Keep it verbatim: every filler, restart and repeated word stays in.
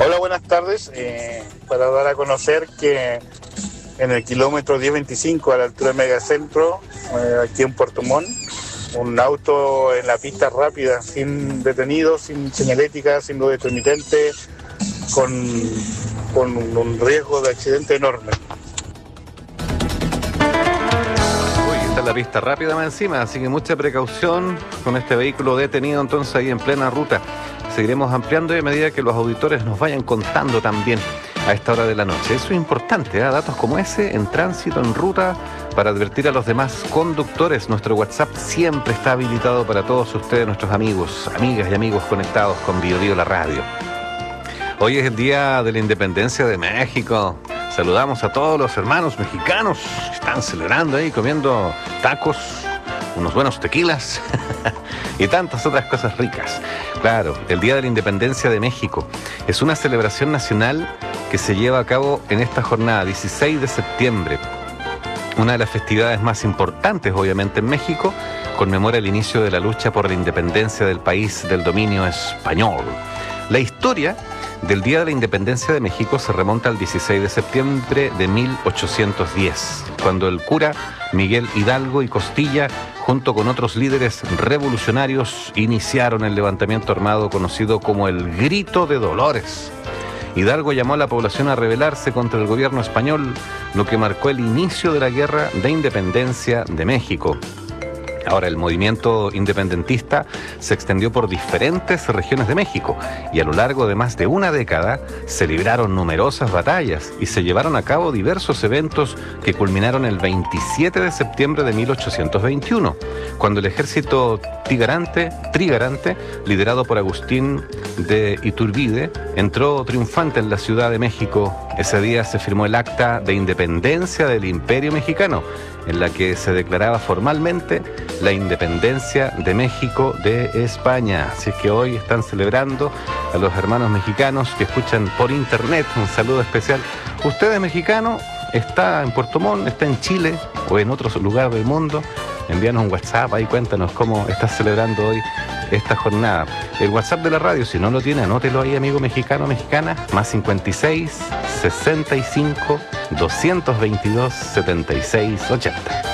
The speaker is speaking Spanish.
Hola, buenas tardes. Eh, para dar a conocer que en el kilómetro diez veinticinco, a la altura de Megacentro, eh, aquí en Puerto Montt, un auto en la pista rápida, sin detenidos, sin señalética, sin luz intermitente, con, con un, un riesgo de accidente enorme. Uy, está la pista rápida más encima, así que mucha precaución con este vehículo detenido entonces ahí en plena ruta. Seguiremos ampliando a medida que los auditores nos vayan contando también a esta hora de la noche. Eso es importante, ¿eh? Datos como ese en tránsito, en ruta, para advertir a los demás conductores. Nuestro WhatsApp siempre está habilitado para todos ustedes, nuestros amigos, amigas y amigos conectados con Bio Bio la radio. Hoy es el Día de la Independencia de México. Saludamos a todos los hermanos mexicanos que están celebrando ahí, comiendo tacos, unos buenos tequilas y tantas otras cosas ricas. Claro, el Día de la Independencia de México es una celebración nacional que se lleva a cabo en esta jornada, dieciséis de septiembre. Una de las festividades más importantes, obviamente, en México, conmemora el inicio de la lucha por la independencia del país del dominio español. La historia del Día de la Independencia de México se remonta al dieciséis de septiembre de mil ochocientos diez, cuando el cura Miguel Hidalgo y Costilla, junto con otros líderes revolucionarios, iniciaron el levantamiento armado conocido como el Grito de Dolores. Hidalgo llamó a la población a rebelarse contra el gobierno español, lo que marcó el inicio de la Guerra de Independencia de México. Ahora, el movimiento independentista se extendió por diferentes regiones de México y a lo largo de más de una década se libraron numerosas batallas y se llevaron a cabo diversos eventos que culminaron el veintisiete de septiembre de mil ochocientos veintiuno, cuando el ejército tigarante, trigarante, liderado por Agustín de Iturbide, entró triunfante en la Ciudad de México. Ese día se firmó el Acta de Independencia del Imperio Mexicano, en la que se declaraba formalmente la independencia de México de España. Así es que hoy están celebrando a los hermanos mexicanos que escuchan por internet. Un saludo especial. Usted es mexicano, está en Puerto Montt, está en Chile o en otro lugar del mundo. Envíanos un WhatsApp ahí, cuéntanos cómo estás celebrando hoy esta jornada. El WhatsApp de la radio, si no lo tiene, anótelo ahí, amigo mexicano, mexicana, más cincuenta y seis, sesenta y cinco, doscientos veintidós, setenta y seis, ochenta.